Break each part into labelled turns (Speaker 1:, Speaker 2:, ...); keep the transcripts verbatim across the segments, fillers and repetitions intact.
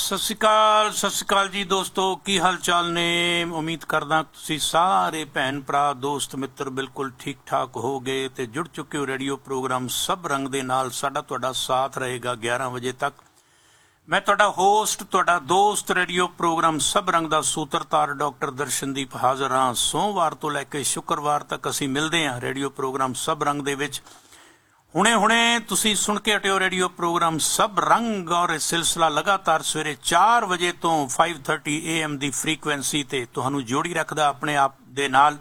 Speaker 1: ਸਤਿ ਸ਼੍ਰੀ ਅਕਾਲ ਸਤਿ ਸ਼੍ਰੀ ਅਕਾਲ ਜੀ ਦੋਸਤੋ, ਕੀ ਹਾਲ ਚਾਲ ਨੇ। ਉਮੀਦ ਕਰਦਾ ਤੁਸੀਂ ਸਾਰੇ ਭੈਣ ਭਰਾ ਦੋਸਤ ਮਿੱਤਰ ਬਿਲਕੁਲ ਠੀਕ ਠਾਕ ਹੋ ਗਏ ਤੇ ਜੁੜ ਚੁੱਕੇ ਹੋ ਰੇਡੀਓ ਪ੍ਰੋਗਰਾਮ ਸਭ ਰੰਗ ਦੇ ਨਾਲ। ਸਾਡਾ ਤੁਹਾਡਾ ਸਾਥ ਰਹੇਗਾ ਗਿਆਰਾਂ ਵਜੇ ਤੱਕ। ਮੈਂ ਤੁਹਾਡਾ ਹੋਸਟ, ਤੁਹਾਡਾ ਦੋਸਤ, ਰੇਡੀਓ ਪ੍ਰੋਗਰਾਮ ਸਭ ਰੰਗ ਦਾ ਸੂਤਰਧਾਰ ਡਾਕਟਰ ਦਰਸ਼ਨਦੀਪ ਹਾਜ਼ਰ ਹਾਂ। ਸੋਮਵਾਰ ਤੋਂ ਲੈ ਕੇ ਸ਼ੁੱਕਰਵਾਰ ਤੱਕ ਅਸੀਂ ਮਿਲਦੇ ਹਾਂ ਰੇਡੀਓ ਪ੍ਰੋਗਰਾਮ ਸਭ ਰੰਗ ਦੇ ਵਿੱਚ। ਹੁਣੇ ਹੁਣੇ ਤੁਸੀਂ ਸੁਣ ਕੇ ਹਟਿਓ ਰੇਡੀਓ ਪ੍ਰੋਗਰਾਮ ਸਭ ਰੰਗ, ਔਰ ਇਹ ਸਿਲਸਿਲਾ ਲਗਾਤਾਰ ਸਵੇਰੇ ਚਾਰ ਵਜੇ ਤੋਂ five thirty A M the frequency ਤੇ ਤੁਹਾਨੂੰ ਜੋੜੀ ਰੱਖਦਾ ਆਪਣੇ ਆਪ ਦੇ ਨਾਲ।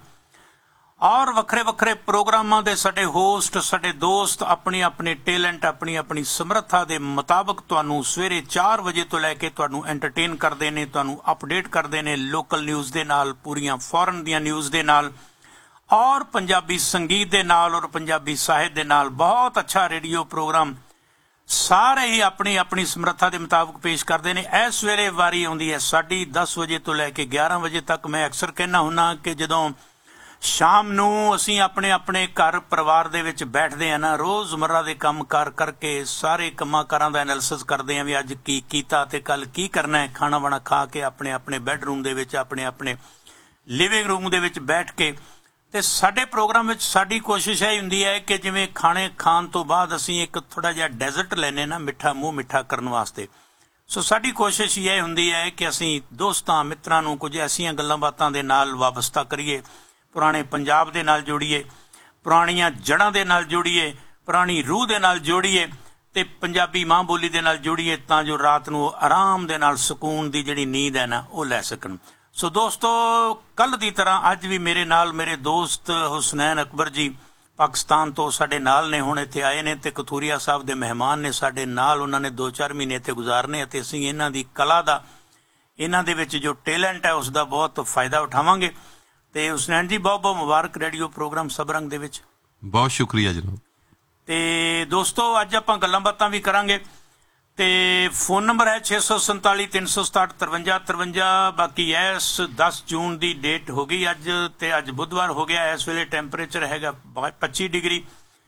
Speaker 1: ਔਰ ਵੱਖਰੇ ਵੱਖਰੇ ਪ੍ਰੋਗਰਾਮਾਂ ਦੇ ਸਾਡੇ ਹੋਸਟ, ਸਾਡੇ ਦੋਸਤ ਆਪਣੀ ਆਪਣੇ ਟੈਲੈਂਟ, ਆਪਣੀ ਆਪਣੀ ਸਮਰੱਥਾ ਦੇ ਮੁਤਾਬਕ ਤੁਹਾਨੂੰ ਸਵੇਰੇ ਚਾਰ ਵਜੇ ਤੋਂ ਲੈ ਕੇ ਤੁਹਾਨੂੰ ਐਂਟਰਟੇਨ ਕਰਦੇ ਨੇ, ਤੁਹਾਨੂੰ ਅਪਡੇਟ ਕਰਦੇ ਨੇ ਲੋਕਲ ਨਿਊਜ਼ ਦੇ ਨਾਲ, ਪੂਰੀਆਂ ਫੋਰਨ ਦੀਆਂ ਨਿਊਜ਼ ਦੇ ਨਾਲ, ਔਰ ਪੰਜਾਬੀ ਸੰਗੀਤ ਦੇ ਨਾਲ, ਔਰ ਪੰਜਾਬੀ ਸਾਹਿਤ ਦੇ ਨਾਲ। ਬਹੁਤ ਅੱਛਾ ਰੇਡੀਓ ਪ੍ਰੋਗਰਾਮ ਸਾਰੇ ਹੀ ਆਪਣੀ ਆਪਣੀ ਸਮਰੱਥਾ ਦੇ ਮੁਤਾਬਕ ਪੇਸ਼ ਕਰਦੇ ਨੇ। ਇਸ ਵੇਲੇ ਵਾਰੀ ਆਉਂਦੀ ਹੈ ਸਾਡੀ ਦਸ ਵਜੇ ਤੋਂ ਲੈ ਕੇ ਗਿਆਰਾਂ ਵਜੇ ਤੱਕ। ਮੈਂ ਅਕਸਰ ਕਹਿਣਾ ਹੁੰਦਾ ਕਿ ਜਦੋਂ ਸ਼ਾਮ ਨੂੰ ਅਸੀਂ ਆਪਣੇ ਆਪਣੇ ਘਰ ਪਰਿਵਾਰ ਦੇ ਵਿੱਚ ਬੈਠਦੇ ਹਾਂ ਨਾ, ਰੋਜ਼ਮर्रा ਦੇ ਕੰਮ ਕਾਰ ਕਰਕੇ ਸਾਰੇ ਕੰਮਾਂ ਕਾਰਾਂ ਦਾ ਐਨਾਲਿਸਿਸ ਕਰਦੇ ਹਾਂ ਵੀ ਅੱਜ ਕੀ ਕੀਤਾ ਤੇ ਕੱਲ ਕੀ ਕਰਨਾ ਹੈ। ਖਾਣਾ ਵਾਣਾ ਖਾ ਕੇ ਆਪਣੇ ਆਪਣੇ ਬੈੱਡਰੂਮ ਦੇ ਵਿੱਚ, ਆਪਣੇ ਆਪਣੇ ਲਿਵਿੰਗ ਰੂਮ ਦੇ ਵਿੱਚ ਬੈਠ ਕੇ, ਤੇ ਸਾਡੇ ਪ੍ਰੋਗਰਾਮ ਵਿੱਚ ਸਾਡੀ ਕੋਸ਼ਿਸ਼ ਇਹ ਹੁੰਦੀ ਹੈ ਕਿ ਜਿਵੇਂ ਖਾਣੇ ਖਾਣ ਤੋਂ ਬਾਅਦ ਅਸੀਂ ਇੱਕ ਥੋੜ੍ਹਾ ਜਿਹਾ ਡੈਜ਼ਰਟ ਲੈਂਦੇ ਨਾ, ਮਿੱਠਾ ਮੂੰਹ ਮਿੱਠਾ ਕਰਨ ਵਾਸਤੇ। ਸੋ ਸਾਡੀ ਕੋਸ਼ਿਸ਼ ਇਹ ਹੁੰਦੀ ਹੈ ਕਿ ਅਸੀਂ ਦੋਸਤਾਂ ਮਿੱਤਰਾਂ ਨੂੰ ਕੁਝ ਐਸੀਆਂ ਗੱਲਾਂ ਬਾਤਾਂ ਦੇ ਨਾਲ ਵਾਬਸਤਾ ਕਰੀਏ, ਪੁਰਾਣੇ ਪੰਜਾਬ ਦੇ ਨਾਲ ਜੋੜੀਏ, ਪੁਰਾਣੀਆਂ ਜੜ੍ਹਾਂ ਦੇ ਨਾਲ ਜੋੜੀਏ, ਪੁਰਾਣੀ ਰੂਹ ਦੇ ਨਾਲ ਜੋੜੀਏ ਤੇ ਪੰਜਾਬੀ ਮਾਂ ਬੋਲੀ ਦੇ ਨਾਲ ਜੋੜੀਏ, ਤਾਂ ਜੋ ਰਾਤ ਨੂੰ ਆਰਾਮ ਦੇ ਨਾਲ ਸਕੂਨ ਦੀ ਜਿਹੜੀ ਨੀਂਦ ਹੈ ਨਾ ਉਹ ਲੈ ਸਕਣ। ਸੋ ਦੋਸਤੋ, ਕੱਲ੍ਹ ਦੀ ਤਰ੍ਹਾਂ ਅੱਜ ਵੀ ਮੇਰੇ ਨਾਲ ਮੇਰੇ ਦੋਸਤ ਹੁਸਨੈਨ ਅਕਬਰ ਜੀ ਪਾਕਿਸਤਾਨ ਤੋਂ ਸਾਡੇ ਨਾਲ ਨੇ। ਹੁਣ ਇੱਥੇ ਆਏ ਨੇ ਤੇ ਕਥੂਰੀਆ ਸਾਹਿਬ ਦੇ ਮਹਿਮਾਨ ਨੇ ਸਾਡੇ ਨਾਲ। ਉਹਨਾਂ ਨੇ ਦੋ ਚਾਰ ਮਹੀਨੇ ਇੱਥੇ ਗੁਜ਼ਾਰਨੇ ਅਤੇ ਅਸੀਂ ਇਹਨਾਂ ਦੀ ਕਲਾ ਦਾ, ਇਹਨਾਂ ਦੇ ਵਿੱਚ ਜੋ ਟੈਲੈਂਟ ਹੈ ਉਸ ਦਾ ਬਹੁਤ ਫਾਇਦਾ ਉਠਾਵਾਂਗੇ। ਤੇ ਹੁਸਨੈਨ ਜੀ, ਬਹੁਤ ਬਹੁਤ ਮੁਬਾਰਕ ਰੇਡੀਓ ਪ੍ਰੋਗਰਾਮ ਸਭ ਰੰਗ ਦੇ ਵਿੱਚ। ਬਹੁਤ ਸ਼ੁਕਰੀਆ ਜਨਾਬ। ਤੇ ਦੋਸਤੋ, ਅੱਜ ਆਪਾਂ ਗੱਲਾਂ ਬਾਤਾਂ ਵੀ ਕਰਾਂਗੇ ਤੇ ਫੋਨ ਨੰਬਰ ਹੈ ਛੇ ਸੌ ਸੰਤਾਲੀ ਤਿੰਨ ਸੌ ਸਤਾਹਠ ਤਰਵੰਜਾ ਤਰਵੰਜਾ। ਬਾਕੀ ਇਸ ਦਸ ਜੂਨ ਦੀ ਡੇਟ ਹੋ ਗਈ ਅੱਜ, ਤੇ ਅੱਜ ਬੁੱਧਵਾਰ ਹੋ ਗਿਆ। ਇਸ ਵੇਲੇ ਟੈਂਪਰੇਚਰ ਹੈਗਾ ਪੱਚੀ ਡਿਗਰੀ।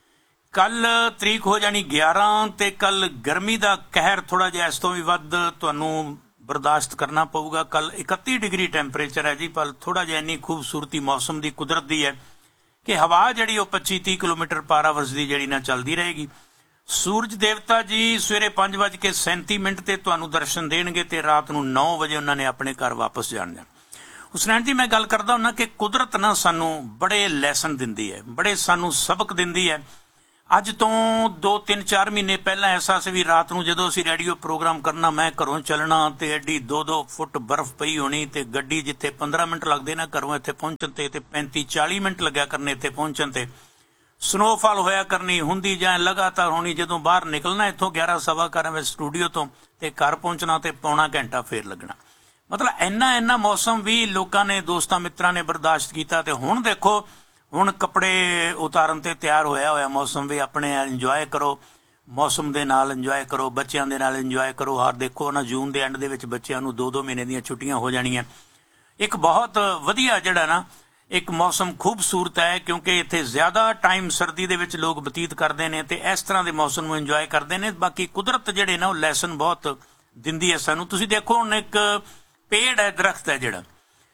Speaker 1: ਕੱਲ ਤਰੀਕ ਹੋ ਜਾਣੀ ਗਿਆਰਾਂ, ਤੇ ਕੱਲ ਗਰਮੀ ਦਾ ਕਹਿਰ ਥੋੜਾ ਜਿਹਾ ਇਸ ਤੋਂ ਵੀ ਵੱਧ ਤੁਹਾਨੂੰ ਬਰਦਾਸ਼ਤ ਕਰਨਾ ਪਊਗਾ। ਕੱਲ ਇਕੱਤੀ ਡਿਗਰੀ ਟੈਂਪਰੇਚਰ ਹੈ ਜੀ, ਪਰ ਥੋੜਾ ਜਿਹਾ ਇੰਨੀ ਖੂਬਸੂਰਤੀ ਮੌਸਮ ਦੀ, ਕੁਦਰਤ ਦੀ ਹੈ ਕਿ ਹਵਾ ਜਿਹੜੀ ਉਹ ਪੱਚੀ ਤੀਹ ਕਿਲੋਮੀਟਰ ਪਰ ਆਵਰਸ ਦੀ ਜਿਹੜੀ ਨਾ ਚੱਲਦੀ ਰਹੇਗੀ। ਸੂਰਜ ਦੇਵਤਾ ਜੀ ਸਵੇਰੇ ਪੰਜ ਵੱਜ ਕੇ ਸੈਂਤੀ ਮਿੰਟ ਤੇ ਤੁਹਾਨੂੰ ਦਰਸ਼ਨ ਦੇਣਗੇ ਤੇ ਰਾਤ ਨੂੰ ਨੌ ਵਜੇ ਉਹਨਾਂ ਨੇ ਆਪਣੇ ਘਰ ਵਾਪਸ ਜਾਣ ਜਾਣਾ। ਹੁਸਨੈਨ ਜੀ, ਮੈਂ ਗੱਲ ਕਰਦਾ ਹੁੰਦਾ ਕਿ ਕੁਦਰਤ ਨਾ ਸਾਨੂੰ ਬੜੇ ਲੈਸਨ ਦਿੰਦੀ ਹੈ, ਬੜੇ ਸਾਨੂੰ ਸਬਕ ਦਿੰਦੀ ਹੈ। ਅੱਜ ਤੋਂ ਦੋ ਤਿੰਨ ਚਾਰ ਮਹੀਨੇ ਪਹਿਲਾਂ ਐਸਾ ਸੀ ਵੀ ਰਾਤ ਨੂੰ ਜਦੋਂ ਅਸੀਂ ਰੇਡੀਓ ਪ੍ਰੋਗਰਾਮ ਕਰਨਾ, ਮੈਂ ਘਰੋਂ ਚੱਲਣਾ ਤੇ ਐਡੀ ਦੋ ਦੋ ਫੁੱਟ ਬਰਫ਼ ਪਈ ਹੋਣੀ, ਤੇ ਗੱਡੀ ਜਿੱਥੇ ਪੰਦਰਾਂ ਮਿੰਟ ਲੱਗਦੇ ਨਾ ਘਰੋਂ ਇੱਥੇ ਪਹੁੰਚਣ ਤੇ ਤੇ ਪੈਂਤੀ ਚਾਲੀ ਮਿੰਟ ਲੱਗਿਆ ਕਰਨੇ ਇੱਥੇ ਪਹੁੰਚਣ ਤੇ। ਸਨੋਫਾਲ ਹੋਇਆ ਕਰਨੀ ਹੁੰਦੀ ਜਾਂ ਲਗਾਤਾਰ ਹੋਣੀ। ਜਦੋਂ ਬਾਹਰ ਨਿਕਲਣਾ ਇੱਥੋਂ ਗਿਆਰਾਂ ਸਵਾ ਗਿਆਰਾਂ ਵਜੇ ਸਟੂਡੀਓ ਤੋਂ ਤੇ ਘਰ ਪਹੁੰਚਣਾ ਤੇ ਪੌਣਾ ਘੰਟਾ ਫੇਰ ਲੱਗਣਾ। ਮਤਲਬ ਇੰਨਾ ਇੰਨਾ ਮੌਸਮ ਵੀ ਲੋਕਾਂ ਨੇ, ਦੋਸਤਾਂ ਮਿੱਤਰਾਂ ਨੇ ਬਰਦਾਸ਼ਤ ਕੀਤਾ। ਤੇ ਹੁਣ ਦੇਖੋ, ਹੁਣ ਕੱਪੜੇ ਉਤਾਰਨ ਤੇ ਤਿਆਰ ਹੋਇਆ ਹੋਇਆ ਮੌਸਮ ਵੀ। ਆਪਣੇ ਇੰਜੋਏ ਕਰੋ ਮੌਸਮ ਦੇ ਨਾਲ, ਇੰਜੋਏ ਕਰੋ ਬੱਚਿਆਂ ਦੇ ਨਾਲ, ਇੰਜੋਏ ਕਰੋ। ਹਰ ਦੇਖੋ ਨਾ, ਜੂਨ ਦੇ ਐਂਡ ਦੇ ਵਿੱਚ ਬੱਚਿਆਂ ਨੂੰ ਦੋ ਦੋ ਮਹੀਨੇ ਦੀਆਂ ਛੁੱਟੀਆਂ ਹੋ ਜਾਣੀਆਂ। ਇੱਕ ਬਹੁਤ ਵਧੀਆ ਜਿਹੜਾ ਨਾ ਇੱਕ ਮੌਸਮ ਖੂਬਸੂਰਤ ਹੈ, ਕਿਉਂਕਿ ਇੱਥੇ ਜ਼ਿਆਦਾ ਟਾਈਮ ਸਰਦੀ ਦੇ ਵਿੱਚ ਲੋਕ ਬਤੀਤ ਕਰਦੇ ਨੇ ਤੇ ਇਸ ਤਰ੍ਹਾਂ ਦੇ ਮੌਸਮ ਨੂੰ ਇੰਜੋਏ ਕਰਦੇ ਨੇ। ਬਾਕੀ ਕੁਦਰਤ ਜਿਹੜੇ ਨਾ ਉਹ ਲੈਸਨ ਬਹੁਤ ਦਿੰਦੀ ਹੈ ਸਾਨੂੰ। ਤੁਸੀਂ ਦੇਖੋ, ਹੁਣ ਇੱਕ ਪੇੜ ਹੈ, ਦਰਖਤ ਹੈ ਜਿਹੜਾ,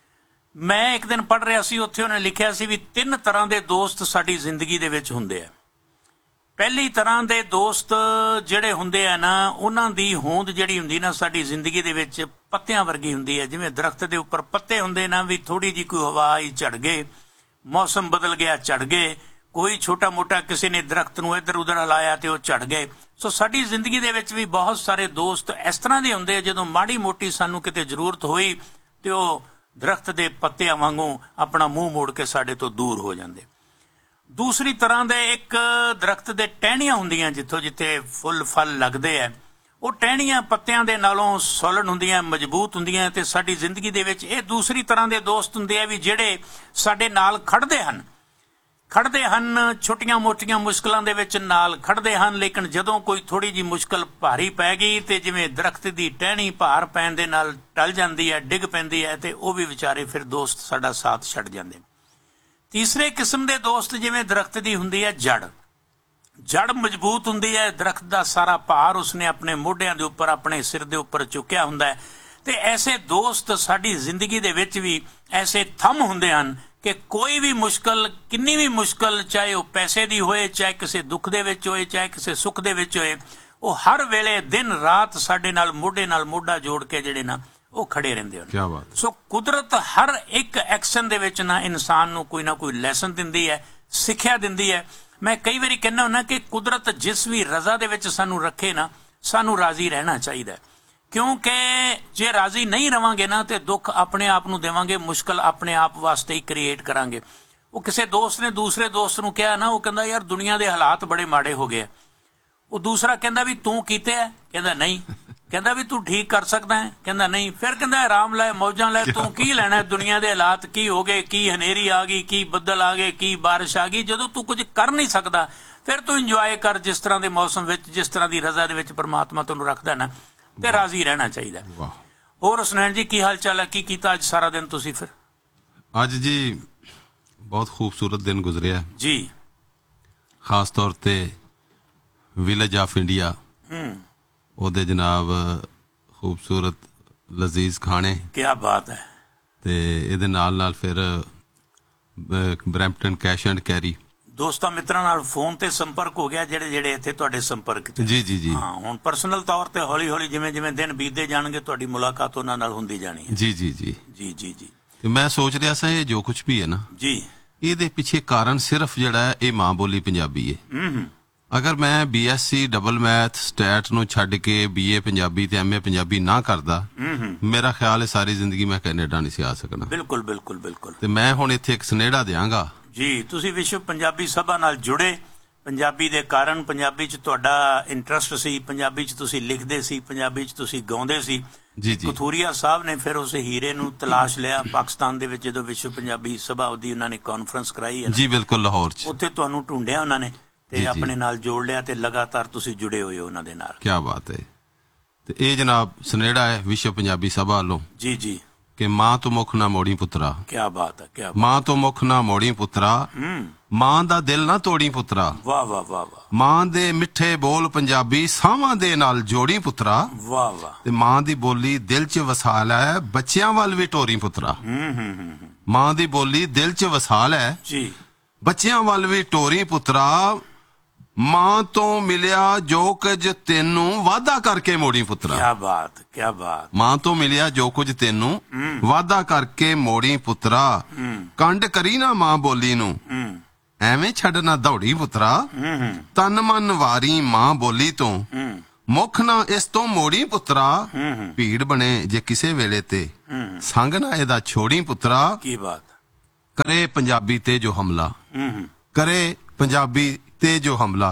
Speaker 1: ਮੈਂ ਇੱਕ ਦਿਨ ਪੜ੍ਹ ਰਿਹਾ ਸੀ, ਉੱਥੇ ਉਹਨੇ ਲਿਖਿਆ ਸੀ ਵੀ ਤਿੰਨ ਤਰ੍ਹਾਂ ਦੇ ਦੋਸਤ ਸਾਡੀ ਜ਼ਿੰਦਗੀ ਦੇ ਵਿੱਚ ਹੁੰਦੇ ਆ। ਪਹਿਲੀ ਤਰ੍ਹਾਂ ਦੇ ਦੋਸਤ ਜਿਹੜੇ ਹੁੰਦੇ ਆ ਨਾ, ਉਹਨਾਂ ਦੀ ਹੋਂਦ ਜਿਹੜੀ ਹੁੰਦੀ ਨਾ ਸਾਡੀ ਜ਼ਿੰਦਗੀ ਦੇ ਵਿੱਚ ਪੱਤਿਆਂ ਵਰਗੀ ਹੁੰਦੀ ਹੈ। ਜਿਵੇਂ ਦਰਖਤ ਦੇ ਉੱਪਰ ਪੱਤੇ ਹੁੰਦੇ ਨਾ, ਵੀ ਥੋੜੀ ਜਿਹੀ ਕੋਈ ਹਵਾ ਆਈ ਝੜ ਗਏ, ਮੌਸਮ ਬਦਲ ਗਿਆ ਝੜ ਗਏ, ਕੋਈ ਛੋਟਾ ਮੋਟਾ ਕਿਸੇ ਨੇ ਦਰਖਤ ਨੂੰ ਇੱਧਰ ਉੱਧਰ ਹਿਲਾਇਆ ਤੇ ਉਹ ਝੜ ਗਏ। ਸੋ ਸਾਡੀ ਜ਼ਿੰਦਗੀ ਦੇ ਵਿੱਚ ਵੀ ਬਹੁਤ ਸਾਰੇ ਦੋਸਤ ਇਸ ਤਰ੍ਹਾਂ ਦੇ ਹੁੰਦੇ ਆ, ਜਦੋਂ ਮਾੜੀ ਮੋਟੀ ਸਾਨੂੰ ਕਿਤੇ ਜ਼ਰੂਰਤ ਹੋਈ ਤੇ ਉਹ ਦਰਖਤ ਦੇ ਪੱਤਿਆਂ ਵਾਂਗੂ ਆਪਣਾ ਮੂੰਹ ਮੋੜ ਕੇ ਸਾਡੇ ਤੋਂ ਦੂਰ ਹੋ ਜਾਂਦੇ। ਦੂਸਰੀ ਤਰ੍ਹਾਂ ਦੇ ਇੱਕ ਦਰਖਤ ਦੇ ਟਹਿਣੀਆਂ ਹੁੰਦੀਆਂ, ਜਿੱਥੋਂ ਜਿੱਥੇ ਫੁੱਲ ਫਲ ਲੱਗਦੇ ਆ, ਉਹ ਟਹਿਣੀਆਂ ਪੱਤਿਆਂ ਦੇ ਨਾਲੋਂ ਸੋਲਡ ਹੁੰਦੀਆਂ, ਮਜ਼ਬੂਤ ਹੁੰਦੀਆਂ। ਤੇ ਸਾਡੀ ਜ਼ਿੰਦਗੀ ਦੇ ਵਿੱਚ ਇਹ ਦੂਸਰੀ ਤਰ੍ਹਾਂ ਦੇ ਦੋਸਤ ਹੁੰਦੇ ਆ ਵੀ ਜਿਹੜੇ ਸਾਡੇ ਨਾਲ ਖੜਦੇ ਹਨ ਖੜਦੇ ਹਨ ਛੋਟੀਆਂ ਮੋਟੀਆਂ ਮੁਸ਼ਕਲਾਂ ਦੇ ਵਿੱਚ ਨਾਲ ਖੜਦੇ ਹਨ। ਲੇਕਿਨ ਜਦੋਂ ਕੋਈ ਥੋੜੀ ਜਿਹੀ ਮੁਸ਼ਕਲ ਭਾਰੀ ਪੈ ਗਈ ਤੇ ਜਿਵੇਂ ਦਰਖਤ ਦੀ ਟਹਿਣੀ ਭਾਰ ਪੈਣ ਦੇ ਨਾਲ ਟਲ ਜਾਂਦੀ ਹੈ, ਡਿੱਗ ਪੈਂਦੀ ਹੈ, ਤੇ ਉਹ ਵੀ ਵਿਚਾਰੇ ਫਿਰ ਦੋਸਤ ਸਾਡਾ ਸਾਥ ਛੱਡ ਜਾਂਦੇ। ਤੀਸਰੇ ਕਿਸਮ ਦੇ ਦੋਸਤ ਜਿਵੇਂ ਦਰਖਤ ਦੀ ਹੁੰਦੀ ਹੈ ਜੜ, ਜੜ ਮਜ਼ਬੂਤ ਹੁੰਦੀ ਹੈ, ਦਰਖਤ ਦਾ ਸਾਰਾ ਭਾਰ ਉਸਨੇ ਆਪਣੇ ਮੋਢਿਆਂ ਦੇ ਉੱਪਰ, ਆਪਣੇ ਸਿਰ ਦੇ ਉੱਪਰ ਚੁੱਕਿਆ ਹੁੰਦਾ ਹੈ। ਤੇ ਐਸੇ ਦੋਸਤ ਸਾਡੀ ਜ਼ਿੰਦਗੀ ਦੇ ਵਿੱਚ ਵੀ ਐਸੇ ਥੰਮ ਹੁੰਦੇ ਹਨ ਕਿ ਕੋਈ ਵੀ ਮੁਸ਼ਕਲ, ਕਿੰਨੀ ਵੀ ਮੁਸ਼ਕਲ, ਚਾਹੇ ਉਹ ਪੈਸੇ ਦੀ ਹੋਏ, ਚਾਹੇ ਕਿਸੇ ਦੁੱਖ ਦੇ ਵਿੱਚ ਹੋਏ, ਚਾਹੇ ਕਿਸੇ ਸੁੱਖ ਦੇ ਵਿੱਚ ਹੋਏ, ਉਹ ਹਰ ਵੇਲੇ ਦਿਨ ਰਾਤ ਸਾਡੇ ਨਾਲ ਮੋਢੇ ਨਾਲ ਮੋਢਾ ਜੋੜ ਕੇ ਜਿਹੜੇ ਨਾ ਉਹ ਖੜੇ ਰਹਿੰਦੇ ਹਨ।
Speaker 2: ਕਿਆ ਬਾਤ।
Speaker 1: ਸੋ ਕੁਦਰਤ ਹਰ ਇੱਕ ਐਕਸ਼ਨ ਦੇ ਵਿੱਚ ਨਾ ਇਨਸਾਨ ਨੂੰ ਕੋਈ ਨਾ ਕੋਈ ਲੈਸਨ ਦਿੰਦੀ ਹੈ, ਸਿੱਖਿਆ ਦਿੰਦੀ ਹੈ। ਮੈਂ ਕਈ ਵਾਰੀ ਕਹਿੰਦਾ ਹੁੰਦਾ ਕਿ ਕੁਦਰਤ ਜਿਸ ਵੀ ਰਜ਼ਾ ਦੇ ਵਿੱਚ ਸਾਨੂੰ ਰੱਖੇ ਨਾ, ਸਾਨੂੰ ਰਾਜ਼ੀ ਰਹਿਣਾ ਚਾਹੀਦਾ, ਕਿਉਂਕਿ ਜੇ ਰਾਜ਼ੀ ਨਹੀਂ ਰਵਾਂਗੇ ਨਾ ਤੇ ਦੁੱਖ ਆਪਣੇ ਆਪ ਨੂੰ ਦੇਵਾਂਗੇ, ਮੁਸ਼ਕਲ ਆਪਣੇ ਆਪ ਵਾਸਤੇ ਹੀ ਕ੍ਰੀਏਟ ਕਰਾਂਗੇ। ਉਹ ਕਿਸੇ ਦੋਸਤ ਨੇ ਦੂਸਰੇ ਦੋਸਤ ਨੂੰ ਕਿਹਾ ਨਾ, ਉਹ ਕਹਿੰਦਾ ਯਾਰ ਦੁਨੀਆ ਦੇ ਹਾਲਾਤ ਬੜੇ ਮਾੜੇ ਹੋ ਗਏ। ਉਹ ਦੂਸਰਾ ਕਹਿੰਦਾ ਵੀ ਤੂੰ ਕੀਤੇ ਹੈ? ਕਹਿੰਦਾ ਨਹੀਂ। ਕਹਿੰਦਾ ਵੀ ਤੂੰ ਠੀਕ ਕਰ ਸਕਦਾ ਹੈ? ਕਹਿੰਦਾ ਨਹੀਂ। ਫਿਰ ਕਹਿੰਦਾ ਆਰਾਮ ਲੈ, ਮੌਜਾਂ ਲੈ, ਤੂੰ ਕੀ ਲੈਣਾ? ਦੁਨੀਆ ਦੇ ਹਾਲਾਤ ਕੀ ਹੋ ਗਏ, ਕੀ ਹਨੇਰੀ ਆ ਗਈ, ਕੀ ਬੱਦਲ ਆ ਗਏ, ਕੀ ਬਾਰਿਸ਼ ਆ ਗਈ। ਜਦੋਂ ਤੂੰ ਕੁਝ ਕਰ ਨਹੀਂ ਸਕਦਾ ਫਿਰ ਤੂੰ ਇੰਜੋਏ ਕਰ, ਜਿਸ ਤਰ੍ਹਾਂ ਦੇ ਮੌਸਮ ਵਿੱਚ, ਜਿਸ ਤਰ੍ਹਾਂ ਦੀ ਰਜ਼ਾ ਦੇ ਵਿੱਚ ਪਰਮਾਤਮਾ ਤੈਨੂੰ ਰੱਖਦਾ ਨਾ, ਤੇ ਰਾਜ਼ੀ ਰਹਿਣਾ ਚਾਹੀਦਾ। ਹੋਰ ਹੁਸਨੈਨ ਜੀ, ਕੀ ਹਾਲ ਚਾਲ ਹੈ? ਕੀ ਕੀਤਾ ਅੱਜ ਸਾਰਾ ਦਿਨ ਤੁਸੀਂ? ਫਿਰ
Speaker 2: ਅੱਜ ਜੀ ਬਹੁਤ ਖੂਬਸੂਰਤ ਦਿਨ ਗੁਜ਼ਰਿਆ
Speaker 1: ਜੀ,
Speaker 2: ਖਾਸ ਤੌਰ ਤੇ ਵਿਲੇਜ ਆਫ ਇੰਡੀਆ, ਉਹਦੇ ਜਨਾਬ ਖੂਬਸੂਰਤ ਲਜ਼ੀਜ਼ ਖਾਣੇ। ਕੀ
Speaker 1: ਬਾਤ ਹੈ।
Speaker 2: ਤੇ ਇਹਦੇ ਨਾਲ ਨਾਲ ਫਿਰ ਬਰੈਂਪਟਨ ਕੈਸ਼ ਐਂਡ ਕੈਰੀ
Speaker 1: ਦੋਸਤਾਂ ਮਿੱਤਰਾਂ ਨਾਲ ਫੋਨ ਤੇ ਸੰਪਰਕ ਹੋ ਗਿਆ, ਜਿਹੜੇ ਜਿਹੜੇ ਇੱਥੇ ਤੁਹਾਡੇ ਸੰਪਰਕ ਚ।
Speaker 2: ਜੀ ਜੀ ਜੀ।
Speaker 1: ਹਾਂ, ਹੁਣ ਪਰਸਨਲ ਤੌਰ ਤੇ ਹੌਲੀ ਹੌਲੀ ਜਿਵੇਂ ਜਿਵੇਂ ਦਿਨ ਬੀਤਦੇ ਜਾਣਗੇ ਤੁਹਾਡੀ ਮੁਲਾਕਾਤ ਉਹਨਾਂ ਨਾਲ ਹੁੰਦੀ ਜਾਣੀ ਹੈ।
Speaker 2: ਜੀ ਜੀ ਜੀ
Speaker 1: ਜੀ ਜੀ ਜੀ।
Speaker 2: ਤੇ ਮੈਂ ਸੋਚ ਰਿਹਾ ਸੀ ਇਹ ਜੋ ਕੁਝ ਵੀ ਹੈ ਨਾ
Speaker 1: ਜੀ,
Speaker 2: ਇਹਦੇ ਪਿੱਛੇ ਕਾਰਨ ਸਿਰਫ ਜਿਹੜਾ ਹੈ ਇਹ ਮਾਂ ਬੋਲੀ ਪੰਜਾਬੀ ਹੈ।
Speaker 1: ਹੂੰ।
Speaker 2: ਅਗਰ ਮੈਂ B S C double math state ਨੂੰ ਛੱਡ ਕੇ ਬੀਏ ਪੰਜਾਬੀ ਤੇ ਐਮਏ ਪੰਜਾਬੀ ਨਾ ਕਰਦਾ, ਮੇਰਾ ਖਿਆਲ ਹੈ ਸਾਰੀ ਜ਼ਿੰਦਗੀ ਮੈਂ ਕੈਨੇਡਾ ਨਹੀਂ ਸੀ ਆ ਸਕਣਾ।
Speaker 1: ਬਿਲਕੁਲ ਬਿਲਕੁਲ ਬਿਲਕੁਲ।
Speaker 2: ਤੇ ਮੈਂ ਹੁਣ ਇੱਥੇ ਇੱਕ ਸੁਨੇੜਾ ਦਿਆਂਗਾ
Speaker 1: ਜੀ। ਤੁਸੀਂ ਵਿਸ਼ਵ ਪੰਜਾਬੀ ਸਭਾ ਨਾਲ ਜੁੜੇ, ਪੰਜਾਬੀ ਦੇ ਕਾਰਨ, ਪੰਜਾਬੀ ਚ ਤੁਹਾਡਾ ਇੰਟਰਸਟ ਸੀ, ਪੰਜਾਬੀ ਚ ਤੁਸੀਂ ਲਿਖਦੇ ਸੀ, ਪੰਜਾਬੀ ਚ ਤੁਸੀਂ ਗਾਉਂਦੇ ਸੀ।
Speaker 2: ਜੀ ਜੀ।
Speaker 1: ਕਥੂਰੀਆ ਸਾਹਿਬ ਨੇ ਫਿਰ ਉਸ ਹੀਰੇ ਨੂੰ ਤਲਾਸ਼ ਲਿਆ ਪਾਕਿਸਤਾਨ ਦੇ ਵਿੱਚ, ਜਦੋਂ ਵਿਸ਼ਵ ਪੰਜਾਬੀ ਸਭਾ ਉਹਦੀ ਉਹਨਾਂ ਨੇ ਕਾਨਫਰੰਸ ਕਰਾਈ ਹੈ
Speaker 2: ਜੀ, ਬਿਲਕੁਲ, ਲਾਹੌਰ ਚ।
Speaker 1: ਉੱਥੇ ਤੁਹਾਨੂੰ ਢੂੰਡਿਆ ਉਹਨਾਂ ਨੇ ਤੇ ਆਪਣੇ ਨਾਲ ਜੋੜ ਲਿਆ ਤੇ ਲਗਾਤਾਰ ਤੁਸੀਂ ਜੁੜੇ ਹੋਏ ਹੋ ਉਹਨਾਂ ਦੇ ਨਾਲ। ਕੀ
Speaker 2: ਬਾਤ ਹੈ। ਤੇ ਇਹ ਜਨਾਬ ਸੁਨੇੜਾ ਹੈ ਵਿਸ਼ਵ ਪੰਜਾਬੀ ਸਭਾ ਵੱਲੋਂ।
Speaker 1: ਜੀ ਜੀ।
Speaker 2: ਕਿ ਮਾਂ ਤੋਂ ਮੁੱਖ ਨਾ ਮੋੜੀ ਪੁੱਤਰਾ।
Speaker 1: ਕੀ ਬਾਤ ਹੈ, ਕੀ
Speaker 2: ਮਾਂ ਤੋਂ ਮੁੱਖ ਨਾ ਮੋੜੀ ਪੁੱਤਰਾ, ਮਾਂ ਦਾ ਦਿਲ ਨਾ ਤੋੜੀ ਪੁੱਤਰਾ।
Speaker 1: ਵਾਹ ਵਾਹ ਵਾਹ ਵਾਹ।
Speaker 2: ਮਾਂ ਦੇ ਮਿੱਠੇ ਬੋਲ ਪੰਜਾਬੀ ਸਾਵਾਂ ਦੇ ਨਾਲ ਜੋੜੀ ਪੁੱਤਰਾ।
Speaker 1: ਵਾਹ ਵਾਹ।
Speaker 2: ਤੇ ਮਾਂ ਦੀ ਬੋਲੀ ਦਿਲ ਚ ਵਸਾ ਲੈ, ਬੱਚਿਆਂ ਵੱਲ ਵੀ ਟੋਰੀ ਪੁੱਤਰਾ। ਮਾਂ ਦੀ ਬੋਲੀ ਦਿਲ ਚ ਵਸਾ ਲੈ ਜੀ, ਬੱਚਿਆਂ ਵੱਲ ਵੀ ਟੋਰੀ ਪੁੱਤਰਾ। ਮਾਂ ਤੋਂ ਮਿਲਿਆ ਜੋ ਕੁਝ ਤੈਨੂੰ ਵਾਅਦਾ ਕਰਕੇ ਮੋੜੀ ਪੁੱਤਰਾ। ਕੀ
Speaker 1: ਬਾਤ, ਕੀ ਬਾਤ।
Speaker 2: ਮਾਂ ਤੋਂ ਮਿਲਿਆ ਜੋ ਕੁਝ ਤੈਨੂੰ ਵਾਅਦਾ ਕਰਕੇ ਮੋੜੀ ਪੁੱਤਰਾ। ਕੰਡ ਕਰੀ ਨਾ ਮਾਂ ਬੋਲੀ ਨੂੰ, ਐਵੇਂ ਛੱਡ ਨਾ ਦੌੜੀ ਪੁੱਤਰਾ। ਤਨ ਮਨ ਵਾਰੀ ਮਾਂ ਬੋਲੀ ਤੋਂ, ਮੁੱਖ ਨਾ ਇਸ ਤੋਂ ਮੋੜੀ ਪੁੱਤਰਾ। ਭੀੜ ਬਣੇ ਜੇ ਕਿਸੇ ਵੇਲੇ ਤੇ, ਸੰਗ ਨਾ ਇਹਦਾ ਛੋੜੀ ਪੁੱਤਰਾ। ਕੀ ਬਾਤ। ਕਰੇ ਪੰਜਾਬੀ ਤੇ ਜੋ ਹਮਲਾ, ਕਰੇ ਪੰਜਾਬੀ ਤੇ ਜੋ ਹਮਲਾ,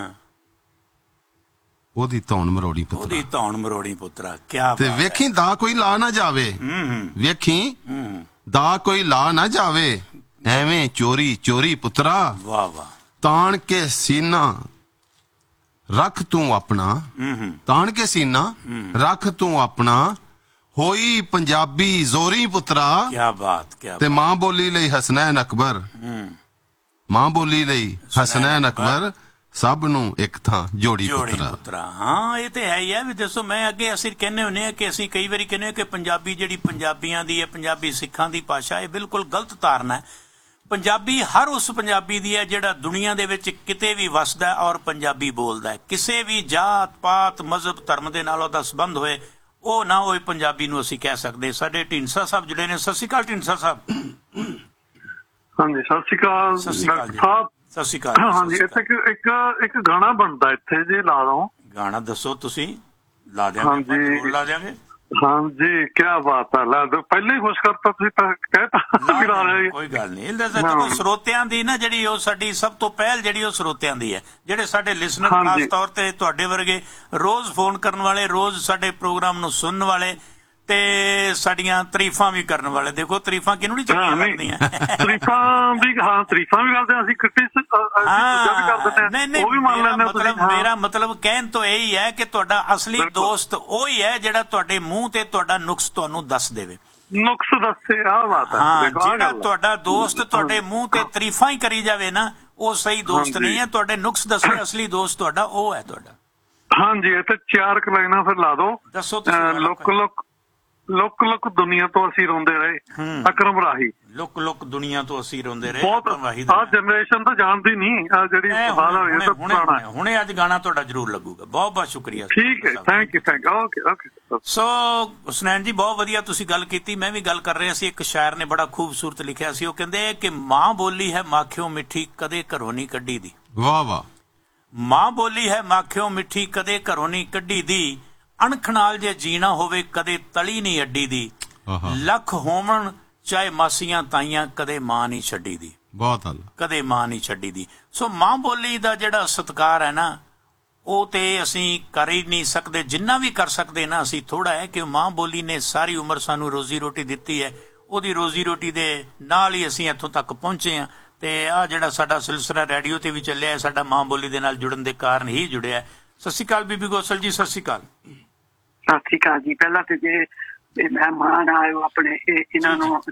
Speaker 2: ਉਹਦੀ ਧੌਣ ਮਰੋੜੀ ਪੁੱਤਰਾ। ਉਹਦੀ ਧੌਣ ਮਰੋੜੀ ਪੁੱਤਰਾ। ਕੀ ਬਾਤ। ਤੇ ਵੇਖੀ ਦਾ ਕੋਈ ਲਾ ਨਾ ਜਾਵੇ, ਵੇਖੀ ਦਾ ਕੋਈ ਲਾ ਨਾ ਜਾਵੇ, ਐਵੇਂ ਚੋਰੀ ਚੋਰੀ ਪੁੱਤਰਾ। ਵਾਹ ਵਾਹ। ਤਾਣ ਕੇ ਸੀਨਾ ਰੱਖ ਤੂੰ ਆਪਣਾ, ਤਾਣ ਕੇ ਸੀਨਾ ਰੱਖ ਤੂੰ ਆਪਣਾ। ਹੋਈ ਪੰਜਾਬੀ ਜ਼ੋਰੀ ਪੁੱਤਰਾ। ਕੀ ਬਾਤ, ਕੀ ਬਾਤ। ਤੇ ਮਾਂ ਬੋਲੀ ਲਈ ਹਸਨੈਨ ਅਕਬਰ, ਮਾਂ ਬੋਲੀ ਲਈ ਹਸਨੈਨ ਅਕਬਰ, ਸਭ ਨੂੰ ਇੱਕ ਥਾਂ ਜੋੜੀ ਪੁੱਤਰਾ। ਹਾਂ, ਇਹ ਤੇ ਹੈ ਹੀ ਹੈ। ਵੀ ਦੱਸੋ, ਮੈਂ ਅੱਗੇ ਅਸੀਂ ਕਹਿੰਦੇ ਹੁੰਦੇ ਹਾਂ ਕਿ ਅਸੀਂ ਕਈ ਵਾਰੀ ਕਹਿੰਦੇ ਹਾਂ ਕਿ ਪੰਜਾਬੀ ਜਿਹੜੀ ਪੰਜਾਬੀਆਂ ਦੀ ਹੈ, ਪੰਜਾਬੀ ਸਿੱਖਾਂ ਦੀ ਭਾਸ਼ਾ, ਇਹ ਬਿਲਕੁਲ ਗਲਤ ਧਾਰਨਾ ਹੈ। ਪੰਜਾਬੀ ਹਰ ਉਸ ਪੰਜਾਬੀ ਦੀ ਹੈ ਜਿਹੜਾ ਦੁਨੀਆ ਦੇ ਵਿੱਚ ਕਿਤੇ ਵੀ ਵਸਦਾ ਔਰ ਪੰਜਾਬੀ ਬੋਲਦਾ ਹੈ। ਕਿਸੇ ਵੀ ਜਾਤ ਪਾਤ ਮਜ਼ਹਬ ਧਰਮ ਦੇ ਨਾਲ ਉਹਦਾ ਸੰਬੰਧ ਹੋਏ, ਉਹ ਨਾ ਹੋਏ, ਪੰਜਾਬੀ ਨੂੰ ਅਸੀਂ ਕਹਿ ਸਕਦੇ। ਸਾਡੇ ਢੀਂਡਸਾ ਸਾਹਿਬ ਜਿਹੜੇ ਨੇ, ਸਤਿ ਸ਼੍ਰੀ ਅਕਾਲ ਢੀਂਡਸਾ ਸਾਹਿਬ।
Speaker 3: ਹਾਂਜੀ, ਸਤਿ ਸ਼੍ਰੀ ਅਕਾਲ ਡਾਕਟਰ ਸਾਹਿਬ।
Speaker 1: ਸਤਿ ਸ਼੍ਰੀ ਅਕਾਲ।
Speaker 3: ਹਾਂਜੀ, ਇੱਥੇ ਇੱਕ ਇੱਕ ਗਾਣਾ ਬਣਦਾ ਇੱਥੇ ਜੀ, ਲਾ ਦੋ। ਗਾਣਾ ਦੱਸੋ ਤੁਸੀਂ। ਲਾ ਦਿਆਂਗੇ, ਲਾ ਦਿਆਂਗੇ। ਹਾਂਜੀ, ਕੀ ਬਾਤ ਹੈ। ਲਾ ਦੋ, ਪਹਿਲਾਂ ਹੀ ਖੁਸ਼ ਕਰਤਾ ਤੁਸੀਂ, ਕਹਿਤਾ।
Speaker 1: ਕੋਈ ਗੱਲ ਨਹੀਂ। ਦੇਖੋ, ਸਰੋਤਿਆਂ ਦੀ ਨਾ ਜਿਹੜੀ ਉਹ ਸਾਡੀ ਸਭ ਤੋਂ ਪਹਿਲ ਜਿਹੜੀ ਉਹ ਸਰੋਤਿਆਂ ਦੀ ਹੈ, ਜਿਹੜੇ ਸਾਡੇ ਲਿਸਨਰ, ਖਾਸ ਤੌਰ ਤੇ ਤੁਹਾਡੇ ਵਰਗੇ ਰੋਜ਼ ਫੋਨ ਕਰਨ ਵਾਲੇ, ਰੋਜ਼ ਸਾਡੇ ਪ੍ਰੋਗਰਾਮ ਨੂੰ ਸੁਣਨ ਵਾਲੇ ਤੇ ਸਾਡੀਆਂ ਤਾਰੀਫਾਂ ਵੀ ਕਰਨ ਵਾਲੇ। ਦੇਖੋ, ਤਾਰੀਫਾਂ ਕਿਹਨੂੰ ਨਹੀਂ ਚੰਗੀਆਂ ਲੱਗਦੀਆਂ। ਤਾਰੀਫਾਂ ਵੀ, ਹਾਂ, ਤਾਰੀਫਾਂ ਵੀ ਕਰਦੇ, ਅਸੀਂ ਮਤਲਬ ਮੇਰਾ ਮਤਲਬ ਕਹਿਣ ਤੋਂ ਇਹੀ ਹੈ ਕਿ ਤੁਹਾਡਾ ਅਸਲੀ ਦੋਸਤ ਉਹੀ ਹੈ ਜਿਹੜਾ ਤੁਹਾਡੇ ਮੂੰਹ ਤੇ ਤੁਹਾਡਾ ਨੁਕਸ ਤੁਹਾਨੂੰ ਦੱਸ ਦੇਵੇ। ਨੁਕਸ ਦੱਸੇ, ਆ ਬਾਤ ਹੈ। ਹਾਂ, ਜਿਹੜਾ ਤੁਹਾਡਾ ਦੋਸਤ ਤੁਹਾਡੇ ਮੂੰਹ ਤੇ ਤਾਰੀਫਾਂ ਹੀ ਕਰੀ ਜਾਵੇ ਨਾ, ਉਹ ਸਹੀ ਦੋਸਤ ਨਹੀਂ ਹੈ। ਤੁਹਾਡੇ ਨੁਕਸ ਦੱਸੇ, ਅਸਲੀ ਦੋਸਤ ਤੁਹਾਡਾ ਉਹ ਹੈ ਤੁਹਾਡਾ।
Speaker 3: ਹਾਂਜੀ, ਇੱਥੇ ਚਾਰ ਕੁ ਲਾਈਨਾਂ ਫਿਰ ਲਾ ਦੋ।
Speaker 1: ਦੱਸੋ।
Speaker 3: ਲੁੱਕ ਲੁੱਕ ਲੁੱਕ ਲੁੱਕ ਦੁਨੀਆ ਤੋਂ ਅਸੀਂ ਰੋਂਦੇ ਰਹੇ, ਅਕਰਮ ਰਾਹੀ।
Speaker 1: ਲੁੱਕ ਲੁੱਕ ਦੁਨੀਆ ਤੋਂ ਅਸੀਂ ਰੋਂਦੇ ਰਹੇ,
Speaker 3: ਬਹੁਤ ਆਹ ਜਨਰੇਸ਼ਨ ਤਾਂ ਜਾਣਦੀ ਨਹੀਂ, ਆ ਜਿਹੜੀ
Speaker 1: ਹੁਣੇ ਅੱਜ ਗਾਣਾ ਤੁਹਾਡਾ ਜ਼ਰੂਰ ਲੱਗੂਗਾ। ਬਹੁਤ ਬਹੁਤ ਸ਼ੁਕਰੀਆ।
Speaker 3: ਠੀਕ ਹੈ, thank you thank okay okay.
Speaker 1: ਸੋ ਹੁਸਨੈਨ ਜੀ, ਬਹੁਤ ਵਧੀਆ ਤੁਸੀਂ ਗੱਲ ਕੀਤੀ। ਮੈਂ ਵੀ ਗੱਲ ਕਰ ਰਿਹਾ ਸੀ, ਇੱਕ ਸ਼ਾਇਰ ਨੇ ਬੜਾ ਖੂਬਸੂਰਤ ਲਿਖਿਆ ਸੀ। ਉਹ ਕਹਿੰਦੇ ਕਿ ਮਾਂ ਬੋਲੀ ਹੈ ਮਾਖਿਓ ਮਿੱਠੀ, ਕਦੇ ਘਰੋਂ ਨਹੀਂ ਕੱਢੀ ਦੀ।
Speaker 2: ਵਾਹ ਵਾਹ।
Speaker 1: ਮਾਂ ਬੋਲੀ ਹੈ ਮਾਖਿਓ ਮਿੱਠੀ, ਕਦੇ ਘਰੋਂ ਨਹੀਂ ਕੱਢੀ ਦੀ। ਅਣਖ ਨਾਲ ਜੇ ਜੀਣਾ ਹੋਵੇ, ਕਦੇ ਤਲੀ ਨਹੀਂ ਅੱਡੀ ਦੀ। ਲੱਖ ਹੋਵਣ ਚਾਹੇ ਮਾਸੀਆਂ ਤਾਈਆਂ, ਕਦੇ ਮਾਂ ਨਹੀਂ ਛੱਡੀ ਦੀ।
Speaker 2: ਬਹੁਤ ਅੱਲਾ,
Speaker 1: ਕਦੇ ਮਾਂ ਨਹੀਂ ਛੱਡੀ ਦੀ। ਸੋ ਮਾਂ ਬੋਲੀ ਦਾ ਜਿਹੜਾ ਸਤਿਕਾਰ ਹੈ ਨਾ, ਉਹ ਤੇ ਅਸੀਂ ਕਰ ਹੀ ਨਹੀਂ ਸਕਦੇ। ਜਿੰਨਾ ਵੀ ਕਰ ਸਕਦੇ ਨਾ ਅਸੀਂ ਥੋੜਾ ਹੈ, ਕਿ ਮਾਂ ਬੋਲੀ ਨੇ ਸਾਰੀ ਉਮਰ ਸਾਨੂੰ ਰੋਜ਼ੀ ਰੋਟੀ ਦਿੱਤੀ ਹੈ। ਉਹਦੀ ਰੋਜ਼ੀ ਰੋਟੀ ਦੇ ਨਾਲ ਹੀ ਅਸੀਂ ਇੱਥੋਂ ਤੱਕ ਪਹੁੰਚੇ ਹਾਂ। ਤੇ ਆਹ ਜਿਹੜਾ ਸਾਡਾ ਸਿਲਸਿਲਾ ਰੇਡੀਓ ਤੇ ਵੀ ਚੱਲਿਆ, ਸਾਡਾ ਮਾਂ ਬੋਲੀ ਦੇ ਨਾਲ ਜੁੜਨ ਦੇ ਕਾਰਨ ਹੀ ਜੁੜਿਆ। ਸਤਿ ਸ਼੍ਰੀ ਅਕਾਲ ਬੀਬੀ ਗੋਸਲ ਜੀ। ਸਤਿ ਸ਼੍ਰੀ ਅਕਾਲ।
Speaker 4: ਸਤਿ ਸ਼੍ਰੀ ਅਕਾਲ ਜੀ। ਪਹਿਲਾਂ ਤੇ ਜੇ ਮਹਿਮਾਨ ਆਏ ਆਪਣੇ, ਇਹਨਾਂ ਨੂੰ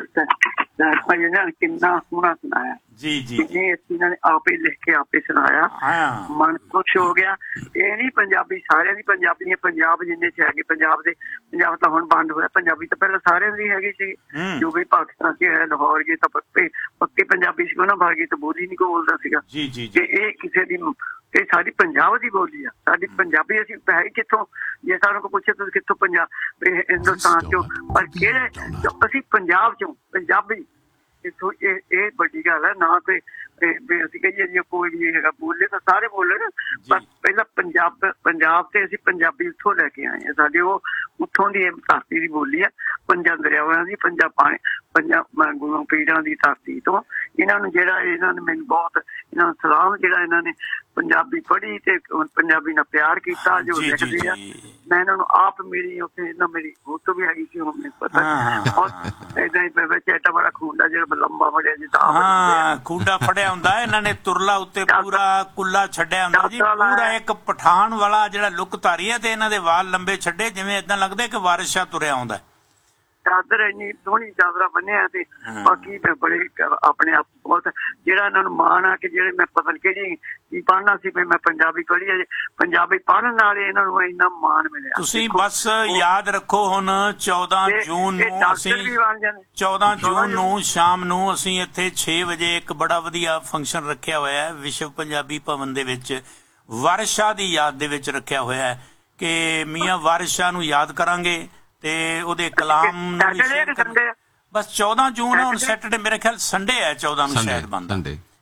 Speaker 4: ਕਿੰਨਾ ਸੋਹਣਾ ਸੁਣਾਇਆ
Speaker 1: ਜੀ ਜੀ।
Speaker 4: ਇਹਨਾਂ ਨੇ ਆਪੇ ਲਿਖ ਕੇ ਆਪੇ ਸੁਣਾਇਆ, ਮਨ ਖੁਸ਼ ਹੋ ਗਿਆ। ਇਹ ਨਹੀਂ ਪੰਜਾਬੀ ਸਾਰਿਆਂ ਦੀ ਪੰਜਾਬੀ ਹੈ, ਪੰਜਾਬ ਜਿੰਨੇ ਚ ਹੈਗੇ ਪੰਜਾਬ ਦੇ, ਪੰਜਾਬ ਤਾਂ ਹੁਣ ਬੰਦ ਹੋਇਆ। ਪੰਜਾਬੀ ਤਾਂ ਪਹਿਲਾਂ ਸਾਰਿਆਂ ਦੀ ਹੈਗੀ ਸੀ, ਜੋ ਵੀ ਪਾਕਿਸਤਾਨ ਚ ਹੈ, ਲਾਹੌਰ ਗਏ ਤਾਂ ਪੱਕੇ ਪੱਕੇ ਪੰਜਾਬੀ ਸੀ, ਉਹਨਾਂ ਬਾਗੀ ਤਾਂ ਬੋਲੀ ਨਹੀਂ ਕੋਈ ਬੋਲਦਾ ਸੀਗਾ। ਤੇ ਇਹ ਕਿਸੇ ਦੀ, ਇਹ ਸਾਡੀ ਪੰਜਾਬ ਦੀ ਬੋਲੀ ਆ, ਸਾਡੀ ਪੰਜਾਬੀ। ਅਸੀਂ ਹੈ ਕਿੱਥੋਂ, ਜੇ ਸਾਨੂੰ ਕੋਈ ਪੁੱਛੇ ਤੁਸੀਂ ਕਿੱਥੋਂ, ਪੰਜਾਬ ਹਿੰਦੁਸਤਾਨ ਚੋਂ, ਪਰ ਕਿਹੜੇ, ਅਸੀਂ ਪੰਜਾਬ ਚੋਂ ਪੰਜਾਬੀ। ਇੱਥੋਂ ਇਹ ਇਹ ਵੱਡੀ ਗੱਲ ਹੈ। ਨਾ ਕੋਈ ਅਸੀਂ ਕਹੀਏ ਜੀ ਕੋਈ ਵੀ ਹੈਗਾ ਬੋਲੇ ਤਾਂ ਸਾਰੇ ਬੋਲਣ, ਪਰ ਪਹਿਲਾਂ ਪੰਜਾਬ ਪੰਜਾਬ ਤੇ ਅਸੀਂ ਪੰਜਾਬੀ ਉੱਥੋਂ ਲੈ ਕੇ ਆਏ ਹਾਂ। ਸਾਡੇ ਉਹ ਉੱਥੋਂ ਦੀ ਧਰਤੀ ਦੀ ਬੋਲੀ ਆ, ਪੰਜਾਂ ਦਰਿਆਵਾਂ ਦੀ, ਪੰਜਾਂ ਪਾਣੀ, ਪੰਜਾਂ ਗੁਰੂ ਪੀਰਾਂ ਦੀ ਧਰਤੀ ਤੋਂ। ਇਹਨਾਂ ਨੂੰ ਜਿਹੜਾ ਇਹਨਾਂ ਨੇ ਮੈਨੂੰ ਬਹੁਤ ਇਹਨਾਂ ਨੂੰ ਸਲਾਮ, ਜਿਹੜਾ ਇਹਨਾਂ ਨੇ ਪੰਜਾਬੀ ਪੜ੍ਹੀ ਤੇ ਪੰਜਾਬੀ ਨਾਲ ਪਿਆਰ ਕੀਤਾ, ਜੋ ਲਿਖਦੀ ਆ। ਮੈਂ ਇਹਨਾਂ ਨੂੰ ਆਪ ਮੇਰੀ ਉੱਥੇ ਇਹਨਾਂ ਮੇਰੀ ਫੋਟੋ ਵੀ ਹੈਗੀ ਸੀ, ਹੁਣ ਮੈਨੂੰ ਪਤਾ। ਏਦਾਂ ਹੀ ਵਿੱਚ ਐਡਾ ਬੜਾ ਖੂੰਡਾ ਜਿਹੜਾ ਲੰਬਾ ਫੜਿਆ ਜੀ,
Speaker 1: ਹਾਂ ਖੂੰਡਾ ਫੜਿਆ ਹੁੰਦਾ। ਇਹਨਾਂ ਨੇ ਤੁਰਲਾ ਉੱਤੇ ਪੂਰਾ ਕੁੱਲਾ ਛੱਡਿਆ ਹੁੰਦਾ ਜੀ, ਪੂਰਾ ਇੱਕ ਪਠਾਨ ਵਾਲਾ ਜਿਹੜਾ ਲੁੱਕ ਧਾਰੀ ਹੈ, ਤੇ ਇਹਨਾਂ ਦੇ ਵਾਲ ਲੰਬੇ ਛੱਡੇ, ਜਿਵੇਂ ਏਦਾਂ ਲੱਗਦਾ ਕਿ ਵਾਰਿਸ ਸ਼ਾਹ ਤੁਰਿਆ ਆਉਂਦਾ।
Speaker 4: ਚਾਦਰ ਇੰਨੀ ਸੋਹਣੀ ਚਾਦਰਾ ਬੰਨਿਆ, ਤੇ ਬਾਕੀ ਬੜੇ ਆਪਣੇ ਆਪ ਬਹੁਤ ਜਿਹੜਾ ਇਹਨਾਂ ਨੂੰ ਮਾਣ ਆ ਕਿ ਜਿਹੜੇ ਮੈਂ ਪਤਾ ਕਿਹੜੀ ਕੀ ਪੜ੍ਹਨਾ ਸੀ, ਮੈਂ ਪੰਜਾਬੀ ਪੜ੍ਹੀ ਹੈ। ਪੰਜਾਬੀ ਪੜ੍ਹਨ ਨਾਲ ਇਹਨਾਂ ਨੂੰ ਇੰਨਾ ਮਾਣ ਮਿਲਿਆ।
Speaker 1: ਤੁਸੀਂ ਬਸ ਯਾਦ ਰੱਖੋ, ਹੁਣ ਚੌਦਾਂ ਜੂਨ ਨੂੰ ਅਸੀਂ ਚੌਦਾਂ ਜੂਨ ਨੂੰ ਸ਼ਾਮ ਨੂੰ ਅਸੀਂ ਇੱਥੇ ਛੇ ਵਜੇ ਇੱਕ ਬੜਾ ਵਧੀਆ ਫੰਕਸ਼ਨ ਰੱਖਿਆ ਹੋਇਆ ਹੈ ਵਿਸ਼ਵ ਪੰਜਾਬੀ ਭਵਨ ਦੇ ਵਿੱਚ, ਵਾਰਿਸ ਸ਼ਾਹ ਦੀ ਯਾਦ ਦੇ ਵਿੱਚ ਰੱਖਿਆ ਹੋਇਆ ਹੈ, ਕਿ ਮੀਆਂ ਵਾਰਿਸ ਸ਼ਾਹ ਨੂੰ ਯਾਦ ਕਰਾਂਗੇ ਤੇ ਉਹਦੇ ਕਲਾਮ ਨੂੰ। ਬਸ ਚੌਦਾਂ ਜੂਨ ਹੁਣ ਸੈਟਰਡੇ, ਮੇਰੇ ਖਿਆਲ ਸੰਡੇ ਹੈ ਚੌਦਾਂ ਨੂੰ ਸ਼ਾਇਦ ਬਣਦਾ।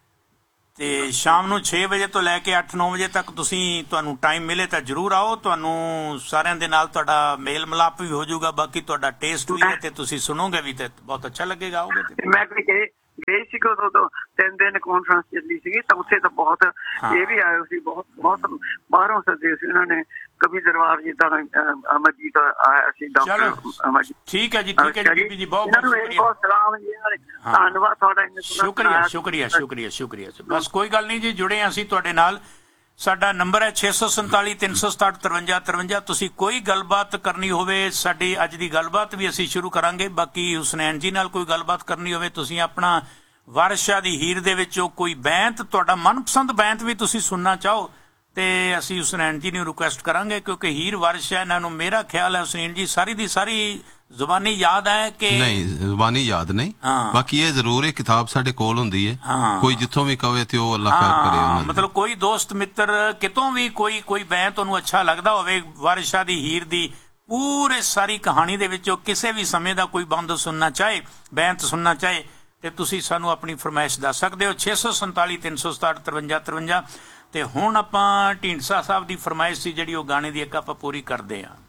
Speaker 1: ਤੇ ਸ਼ਾਮ ਨੂੰ ਛੇ ਵਜੇ ਤੋਂ ਲੈ ਕੇ ਅੱਠ ਨੌ ਵਜੇ ਤੱਕ ਤੁਸੀਂ, ਤੁਹਾਨੂੰ ਟਾਈਮ ਮਿਲੇ ਤਾਂ ਜ਼ਰੂਰ ਆਓ। ਤੁਹਾਨੂੰ ਸਾਰਿਆਂ ਦੇ ਨਾਲ ਤੁਹਾਡਾ ਮੇਲ ਮਿਲਾਪ ਵੀ ਹੋ ਜਾਊਗਾ, ਬਾਕੀ ਤੁਹਾਡਾ ਟੇਸਟ ਵੀ ਹੈ ਤੇ ਤੁਸੀਂ ਸੁਣੋਗੇ ਵੀ ਤੇ ਬਹੁਤ ਅੱਛਾ ਲੱਗੇਗਾ। ਆਓਗੇ ਤੇ
Speaker 4: ਮੈਂ ਵੀ ਗਈ ਸੀ ਕਿ ਉਦੋਂ ਤੋਂ ਤਿੰਨ ਦਿਨ ਕਾਨਫਰੰਸ ਚੱਲੀ ਸੀਗੀ, ਤਾਂ ਉੱਥੇ ਤਾਂ ਬਹੁਤ ਇਹ ਵੀ ਆਏ ਸੀ, ਬਹੁਤ ਬਹੁਤ ਬਾਹਰੋਂ ਸੱਦੇ ਸੀ ਉਹਨਾਂ ਨੇ। ਕਵੀ ਦਰਬਾਰ ਜੀ ਦਾ ਅਮਰਜੀਤ ਆਇਆ ਸੀ, ਡਾਕਟਰ।
Speaker 1: ਠੀਕ ਹੈ ਜੀ, ਠੀਕ ਹੈ ਜੀ ਬੀਬੀ ਜੀ, ਬਹੁਤ
Speaker 4: ਬਹੁਤ ਸਲਾਮ ਜੀ, ਧੰਨਵਾਦ ਤੁਹਾਡਾ।
Speaker 1: ਸ਼ੁਕਰੀਆ ਸ਼ੁਕਰੀਆ ਸ਼ੁਕਰੀਆ ਸ਼ੁਕਰੀਆ। ਬਸ ਕੋਈ ਗੱਲ ਨਹੀਂ ਜੀ, ਜੁੜੇ ਹਾਂ ਅਸੀਂ ਤੁਹਾਡੇ ਨਾਲ। ਸਾਡਾ ਨੰਬਰ ਹੈ ਛੇ ਸੌ ਸੰਤਾਲੀ ਤਿੰਨ ਸੌ ਸਤਾਹਠ ਤਰਵੰਜਾ ਤਰਵੰਜਾ। ਤੁਸੀਂ ਕੋਈ ਗੱਲਬਾਤ ਕਰਨੀ ਹੋਵੇ, ਸਾਡੀ ਅੱਜ ਦੀ ਗੱਲਬਾਤ ਵੀ ਅਸੀਂ ਸ਼ੁਰੂ ਕਰਾਂਗੇ। ਬਾਕੀ ਹੁਸਨੈਨ ਜੀ ਨਾਲ ਕੋਈ ਗੱਲਬਾਤ ਕਰਨੀ ਹੋਵੇ, ਤੁਸੀਂ ਆਪਣਾ ਵਾਰਿਸ ਸ਼ਾਹ ਦੀ ਹੀਰ ਦੇ ਵਿੱਚੋਂ ਕੋਈ ਬੈਂਤ, ਤੁਹਾਡਾ ਮਨਪਸੰਦ ਬੈਂਤ ਵੀ ਤੁਸੀਂ ਸੁਣਨਾ ਚਾਹੋ, ਤੇ ਅਸੀਂ ਹੁਸਨੈਨ ਜੀ ਨੂੰ ਰਿਕੁਐਸਟ ਕਰਾਂਗੇ, ਕਿਉਂਕਿ ਹੀਰ ਵਾਰਿਸ ਸ਼ਾਹ ਇਹਨਾਂ ਨੂੰ ਮੇਰਾ ਖਿਆਲ ਹੈ ਹੁਸਨੈਨ ਜੀ ਸਾਰੀ ਦੀ ਸਾਰੀ ਜ਼ੁਬਾਨੀ ਯਾਦ ਹੈ ਕਿ
Speaker 2: ਨਹੀਂ? ਜ਼ੁਬਾਨੀ ਯਾਦ ਨਹੀਂ, ਬਾਕੀ ਇਹ ਜ਼ਰੂਰ ਇਹ ਕਿਤਾਬ ਸਾਡੇ ਕੋਲ ਹੁੰਦੀ ਹੈ, ਕੋਈ ਜਿੱਥੋਂ ਵੀ ਕਹੇ ਤੇ ਉਹ ਅੱਲਾਹ ਖੈਰ ਕਰੇ।
Speaker 1: ਮਤਲਬ ਕੋਈ ਦੋਸਤ ਮਿੱਤਰ ਕਿਤੋਂ ਵੀ ਕੋਈ ਕੋਈ ਬੈਂਤ ਤੁਹਾਨੂੰ ਅੱਛਾ ਲੱਗਦਾ ਹੋਵੇ, ਵਾਰਿਸ ਸ਼ਾਹ ਦੀ ਹੀਰ ਦੀ ਪੂਰੇ ਸਾਰੀ ਕਹਾਣੀ ਦੇ ਵਿੱਚੋਂ ਕਿਸੇ ਵੀ ਸਮੇਂ ਦਾ ਕੋਈ ਬੰਦ ਸੁਣਨਾ ਚਾਹੇ, ਬੈਂਤ ਸੁਣਨਾ ਚਾਹੇ, ਤੇ ਤੁਸੀਂ ਸਾਨੂੰ ਆਪਣੀ ਫਰਮਾਇਸ਼ ਦੱਸ ਸਕਦੇ ਹੋ ਛੇ ਸੌ ਸੰਤਾਲੀ ਤਿੰਨ ਸੌ ਸਤਾਹਠ ਤਰਵੰਜਾ ਤਰਵੰਜਾ। ਤੇ ਹੁਣ ਆਪਾਂ ਢੀਂਡਸਾ ਸਾਹਿਬ ਦੀ ਫਰਮਾਇਸ਼ ਸੀ ਜਿਹੜੀ, ਉਹ ਗਾਣੇ ਦੀ ਇੱਕ ਆਪਾਂ ਪੂਰੀ ਕਰਦੇ ਹਾਂ।